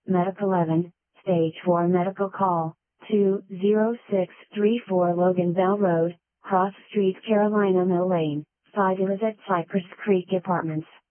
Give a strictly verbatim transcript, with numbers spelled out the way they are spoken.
Medic eleven, Stage four medical call, two zero six three four Logan Bell Road, Cross Street Carolina Mill Lane, five Elizabeth Cypress Creek Apartments.